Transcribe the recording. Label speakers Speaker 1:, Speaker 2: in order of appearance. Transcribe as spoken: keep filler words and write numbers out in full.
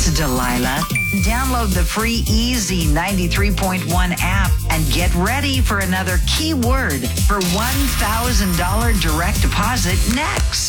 Speaker 1: It's Delilah. Download the free Easy ninety-three point one app and get ready for another keyword for one thousand dollars direct deposit next.